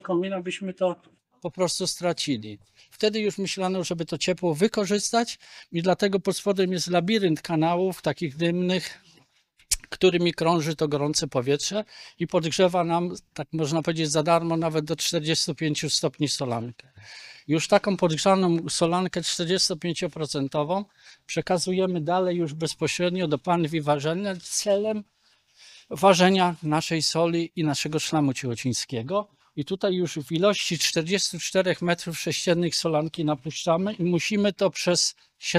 komina byśmy to po prostu stracili. Wtedy już myślano, żeby to ciepło wykorzystać i dlatego pod spodem jest labirynt kanałów takich dymnych, którymi krąży to gorące powietrze i podgrzewa nam, tak można powiedzieć, za darmo nawet do 45 stopni solankę. Już taką podgrzaną solankę 45% przekazujemy dalej już bezpośrednio do panwi warzelnej celem ważenia naszej soli i naszego szlamu ciechocińskiego. I tutaj już w ilości 44 m3 solanki napuszczamy i musimy to przez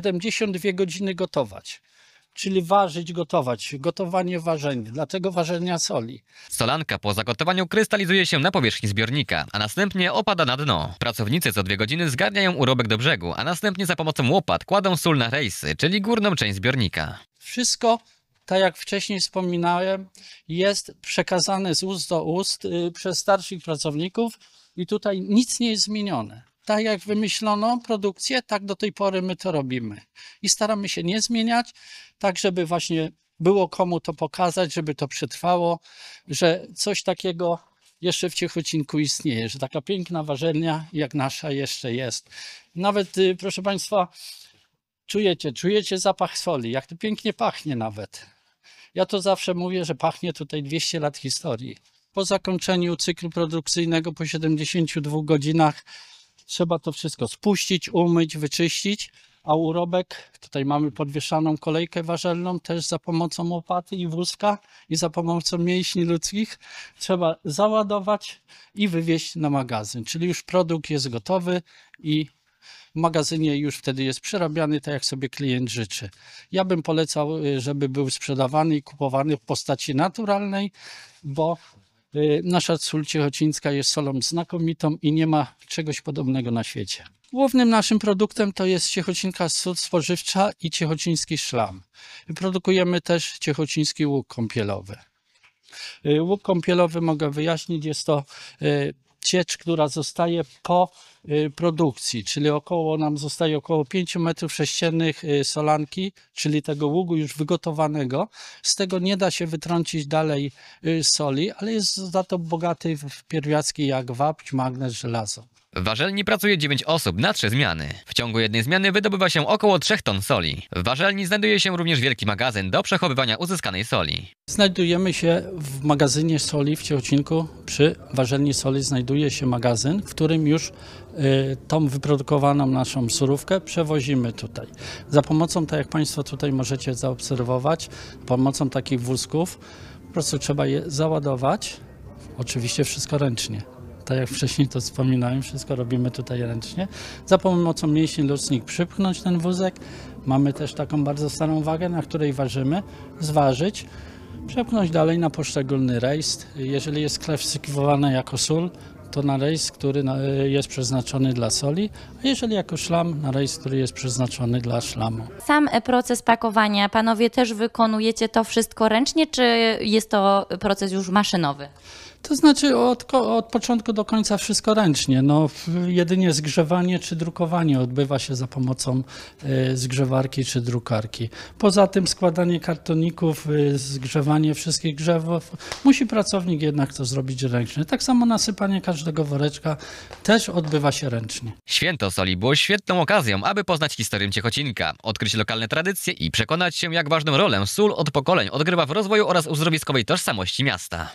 72 godziny gotować. Czyli ważyć, gotować. Gotowanie, ważenie. Dlatego ważenia soli. Solanka po zagotowaniu krystalizuje się na powierzchni zbiornika, a następnie opada na dno. Pracownicy co 2 godziny zgarniają urobek do brzegu, a następnie za pomocą łopat kładą sól na rejsy, czyli górną część zbiornika. Wszystko, tak jak wcześniej wspominałem, jest przekazane z ust do ust przez starszych pracowników i tutaj nic nie jest zmienione. Tak jak wymyślono produkcję, tak do tej pory my to robimy. I staramy się nie zmieniać, tak żeby właśnie było komu to pokazać, żeby to przetrwało, że coś takiego jeszcze w Ciechocinku istnieje, że taka piękna warzelnia jak nasza jeszcze jest. Nawet, proszę Państwa, czujecie zapach soli, jak to pięknie pachnie nawet. Ja to zawsze mówię, że pachnie tutaj 200 lat historii. Po zakończeniu cyklu produkcyjnego, po 72 godzinach, trzeba to wszystko spuścić, umyć, wyczyścić, a urobek, tutaj mamy podwieszaną kolejkę warzelną, też za pomocą łopaty i wózka i za pomocą mięśni ludzkich, trzeba załadować i wywieźć na magazyn. Czyli już produkt jest gotowy i w magazynie już wtedy jest przerabiany tak, jak sobie klient życzy. Ja bym polecał, żeby był sprzedawany i kupowany w postaci naturalnej, bo nasza sól ciechocińska jest solą znakomitą i nie ma czegoś podobnego na świecie. Głównym naszym produktem to jest ciechocińska sól spożywcza i ciechociński szlam. Produkujemy też ciechociński łuk kąpielowy. Łuk kąpielowy, mogę wyjaśnić, jest to ciecz, która zostaje po produkcji, czyli nam zostaje około 5 m3 solanki, czyli tego ługu już wygotowanego. Z tego nie da się wytrącić dalej soli, ale jest za to bogaty w pierwiastki jak wapń, magnez, żelazo. W warzelni pracuje 9 osób na 3 zmiany. W ciągu jednej zmiany wydobywa się około 3 ton soli. W warzelni znajduje się również wielki magazyn do przechowywania uzyskanej soli. Znajdujemy się w magazynie soli w Ciechocinku. Przy warzelni soli znajduje się magazyn, w którym już tą wyprodukowaną naszą surówkę przewozimy tutaj. Za pomocą, tak jak Państwo tutaj możecie zaobserwować, pomocą takich wózków po prostu trzeba je załadować. Oczywiście wszystko ręcznie. Tak jak wcześniej to wspominałem, wszystko robimy tutaj ręcznie. Za pomocą mięśni ludzkich przypchnąć ten wózek. Mamy też taką bardzo starą wagę, na której ważymy. Zważyć, przepchnąć dalej na poszczególny rejs. Jeżeli jest klasyfikowana jako sól, to na rejs, który jest przeznaczony dla soli, a jeżeli jako szlam, na rejs, który jest przeznaczony dla szlamu. Sam proces pakowania, panowie też wykonujecie to wszystko ręcznie, czy jest to proces już maszynowy? To znaczy od początku do końca wszystko ręcznie. No, jedynie zgrzewanie czy drukowanie odbywa się za pomocą zgrzewarki czy drukarki. Poza tym składanie kartoników, zgrzewanie wszystkich grzewów, musi pracownik jednak to zrobić ręcznie. Tak samo nasypanie każdego woreczka też odbywa się ręcznie. Święto soli było świetną okazją, aby poznać historię Ciechocinka, odkryć lokalne tradycje i przekonać się, jak ważną rolę sól od pokoleń odgrywa w rozwoju oraz uzdrowiskowej tożsamości miasta.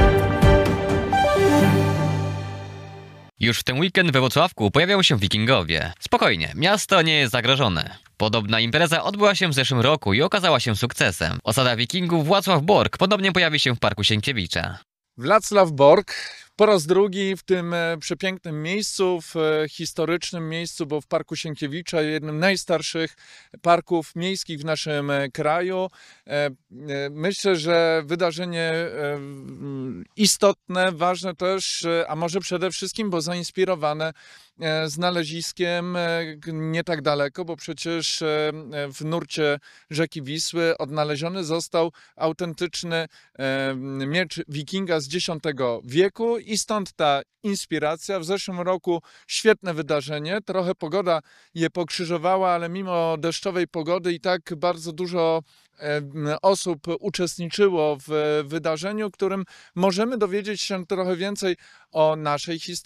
Już w ten weekend we Włocławku pojawią się wikingowie. Spokojnie, miasto nie jest zagrożone. Podobna impreza odbyła się w zeszłym roku i okazała się sukcesem. Osada wikingów Włocław Bork ponownie pojawi się w Parku Sienkiewicza. Wacław Bork po raz drugi w tym przepięknym miejscu, w historycznym miejscu, bo w Parku Sienkiewicza, jednym z najstarszych parków miejskich w naszym kraju. Myślę, że wydarzenie istotne, ważne też, a może przede wszystkim, bo zainspirowane znaleziskiem nie tak daleko, bo przecież w nurcie rzeki Wisły odnaleziony został autentyczny miecz wikinga z X wieku i stąd ta inspiracja. W zeszłym roku świetne wydarzenie, trochę pogoda je pokrzyżowała, ale mimo deszczowej pogody i tak bardzo dużo osób uczestniczyło w wydarzeniu, którym możemy dowiedzieć się trochę więcej o naszej historii,